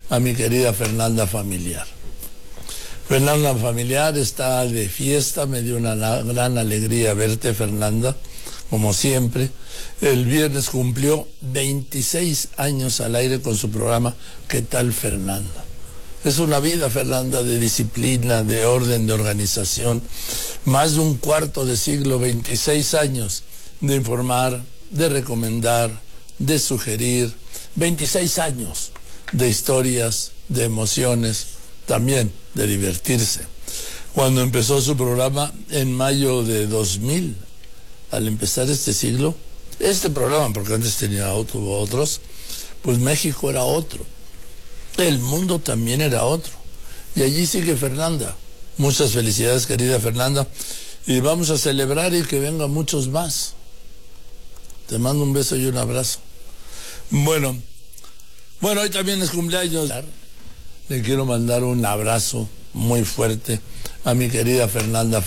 a mi querida Fernanda Familiar. Fernanda Familiar está de fiesta, me dio una gran alegría verte, Fernanda, como siempre. El viernes cumplió 26 años al aire con su programa ¿Qué tal, Fernanda? Es una vida, Fernanda, de disciplina, de orden, de organización. Más de un cuarto de siglo, 26 años de informar, de recomendar, de sugerir. 26 años de historias, de emociones, también de divertirse. Cuando empezó su programa en mayo de 2000, al empezar este siglo, este programa, porque antes tenía otros, pues México era otro. El mundo también era otro. Y allí sigue Fernanda. Muchas felicidades, querida Fernanda. Y vamos a celebrar y que vengan muchos más. Te mando un beso y un abrazo. Bueno, hoy también es cumpleaños. Le quiero mandar un abrazo muy fuerte a mi querida Fernanda.